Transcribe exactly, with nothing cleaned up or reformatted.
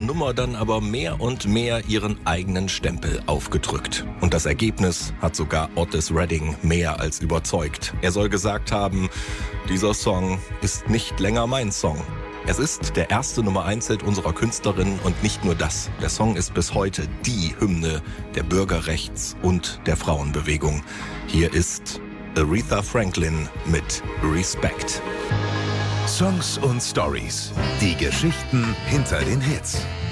Nummer dann aber mehr und mehr ihren eigenen Stempel aufgedrückt. Und das Ergebnis hat sogar Otis Redding mehr als überzeugt. Er soll gesagt haben, dieser Song ist nicht länger mein Song. Es ist der erste Nummer eins Hit unserer Künstlerin und nicht nur das. Der Song ist bis heute die Hymne der Bürgerrechts- und der Frauenbewegung. Hier ist Aretha Franklin mit Respect. Songs und Stories. Die Geschichten hinter den Hits.